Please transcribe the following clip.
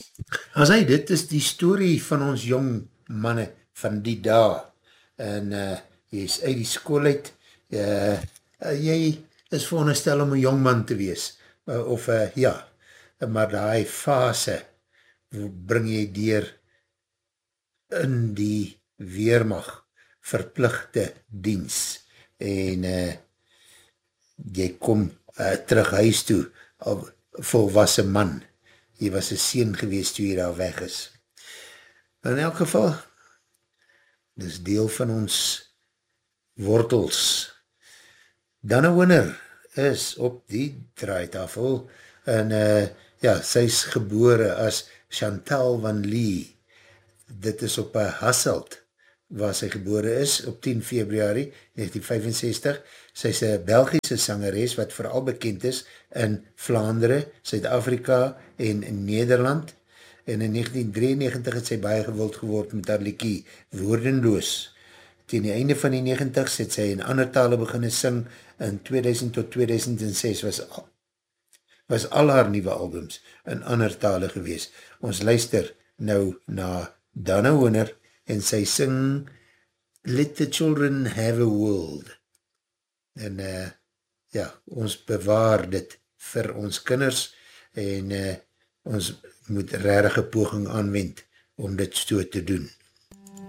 As hy, dit is die story van ons jong manne van die dag, en jy is uit die school uit, jy is veronderstel om een jong man te wees, ja, maar die fase bring jy deur in die weermag verpligte diens, en jy kom terug huis toe, al volwassen man, jy was een seun gewees toe jy daar weg is. In elk geval, dis deel van ons wortels. Dana Winner is op die draaitafel, en ja, sy is gebore as Chantal van Lee. Dit is op Hasselt, waar sy gebore is, op 10 februari 1965. Sy is een Belgische sangeres, wat vooral bekend is in Vlaanderen, Suid-Afrika en Nederland. En in 1993 het sy baie gewild geword met haar liedjie Woordenloos. Tegen die einde van die 90's het sy in ander tale beginne sing. In 2000 tot 2006 was al haar nieuwe albums in ander tale gewees. Ons luister nou na Dana Winner en sy sing Let the Children Have a World. En ja, ons bewaar dit vir ons kinders en ons moet rarige poging aanwend om dit so te doen.